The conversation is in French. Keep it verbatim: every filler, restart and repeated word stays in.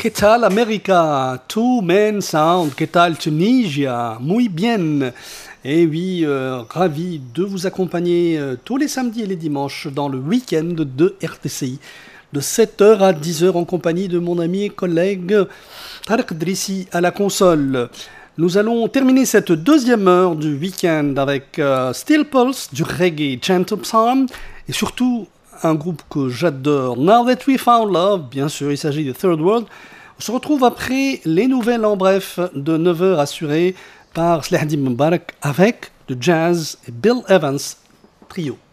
¿Qué tal America? Two Men Sound. ¿Qué tal Tunisia? Muy bien. Et oui, euh, ravi de vous accompagner euh, tous les samedis et les dimanches dans le week-end de R T C I, de sept heures à dix heures en compagnie de mon ami et collègue Tarek Drissi à la console. Nous allons terminer cette deuxième heure du week-end avec euh, Steel Pulse, du reggae gentle psalm et surtout un groupe que j'adore, Now That We Found Love. Bien sûr, il s'agit de Third World. On se retrouve après les nouvelles en bref de neuf heures assurées par Slahdin Mbarak avec de jazz et Bill Evans Trio.